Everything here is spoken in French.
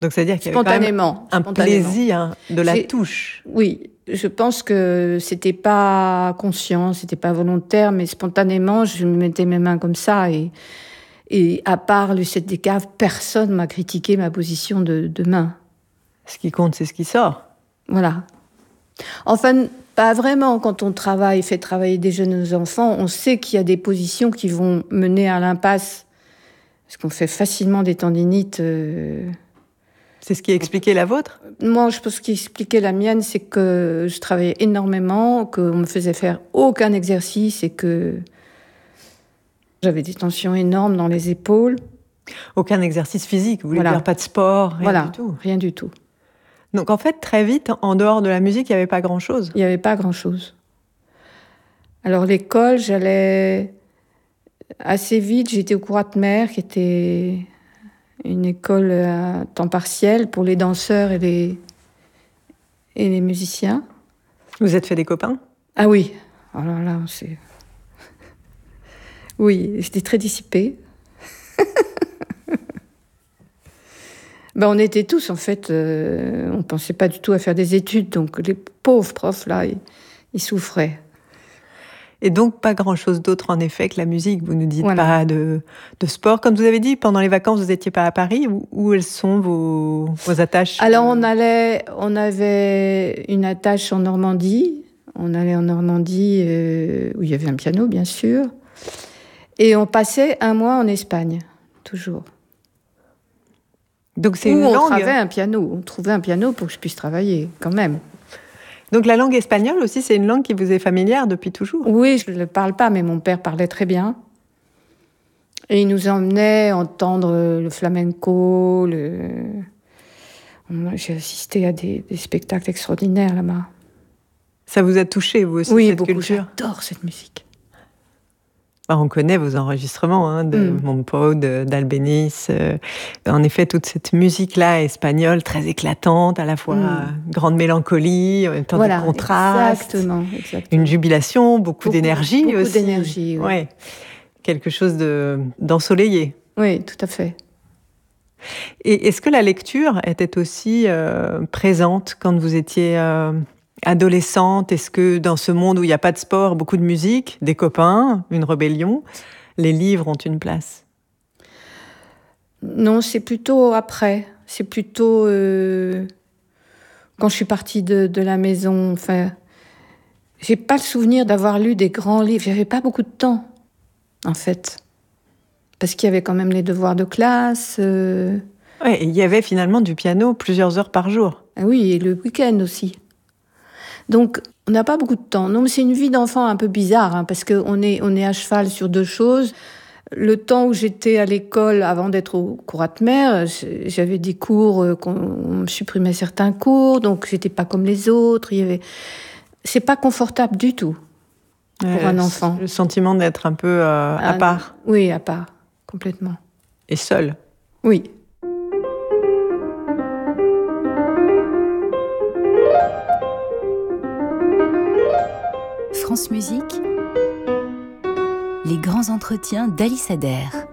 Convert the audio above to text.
Donc, c'est-à-dire qu'il y avait quand même un spontanément. plaisir de la touche. Oui, je pense que c'était pas conscient, c'était pas volontaire, mais spontanément, je mettais mes mains comme ça. Et à part Lucette Descaves, personne m'a critiqué ma position de main. Ce qui compte, c'est ce qui sort. Voilà. Enfin, pas vraiment. Quand on fait travailler des jeunes enfants, on sait qu'il y a des positions qui vont mener à l'impasse. Parce qu'on fait facilement des tendinites. C'est ce qui expliquait la vôtre ? Moi, je pense ce qui expliquait la mienne, c'est que je travaillais énormément, qu'on me faisait faire aucun exercice et que j'avais des tensions énormes dans les épaules. Aucun exercice physique, vous voulez dire pas de sport, rien du tout. Rien du tout. Donc en fait, très vite, en dehors de la musique, il n'y avait pas grand-chose. Il n'y avait pas grand-chose. Alors l'école, j'allais assez vite. J'étais au Courrat-de-Mer, qui était une école à temps partiel pour les danseurs et les musiciens. Vous êtes fait des copains ? Ah oui. Alors là, c'est... Oui, j'étais très dissipée. On était tous, en fait, on ne pensait pas du tout à faire des études, donc les pauvres profs, là, ils souffraient. Et donc, pas grand-chose d'autre, en effet, que la musique. Vous ne dites pas de sport. Comme vous avez dit, pendant les vacances, vous n'étiez pas à Paris. Où elles sont vos attaches ? Alors, on avait une attache en Normandie. On allait en Normandie, où il y avait un piano, bien sûr. Et on passait un mois en Espagne, toujours. Donc c'est une langue. On trouvait un piano pour que je puisse travailler, quand même. Donc la langue espagnole aussi, c'est une langue qui vous est familière depuis toujours ? Oui, je ne le parle pas, mais mon père parlait très bien. Et il nous emmenait entendre le flamenco. J'ai assisté à des spectacles extraordinaires là-bas. Ça vous a touché, vous aussi, cette culture ? Oui, j'adore cette musique. On connaît vos enregistrements de Monpou, d'Albéniz. En effet, toute cette musique-là espagnole, très éclatante, à la fois grande mélancolie, en même temps de contraste. Exactement. Une jubilation, beaucoup d'énergie aussi. Beaucoup d'énergie, oui. Ouais. Quelque chose d'ensoleillé. Oui, tout à fait. Et est-ce que la lecture était aussi présente quand vous étiez adolescente? Est-ce que dans ce monde où il n'y a pas de sport, beaucoup de musique, des copains, une rébellion, les livres ont une place? Non, c'est plutôt après. C'est plutôt quand je suis partie de la maison. Enfin, j'ai pas le souvenir d'avoir lu des grands livres. J'avais pas beaucoup de temps, en fait. Parce qu'il y avait quand même les devoirs de classe. Oui, il y avait finalement du piano plusieurs heures par jour. Ah oui, et le week-end aussi. Donc, on n'a pas beaucoup de temps. Non, mais c'est une vie d'enfant un peu bizarre, parce qu'on est à cheval sur deux choses. Le temps où j'étais à l'école, avant d'être au Courrat-de-Mer, j'avais des cours, on me supprimait certains cours, donc j'étais pas comme les autres. C'est pas confortable du tout pour un enfant. Le sentiment d'être un peu à part. Oui, à part, complètement. Et seul. Oui. France Musique, les grands entretiens d'Alice Adair.